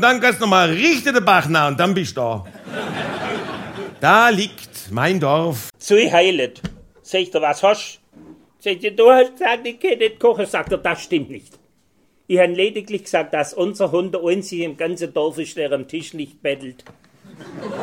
dann kannst du noch mal richtig den Bach nach und dann bist du da. Da liegt mein Dorf. So heilet. Sag du, was hast du? Sagt ihr, du hast gesagt, ich kann nicht kochen. Sagt er, das stimmt nicht. Ich habe lediglich gesagt, dass unser Hund der einzige im ganzen Dorf ist, der am Tisch nicht bettelt.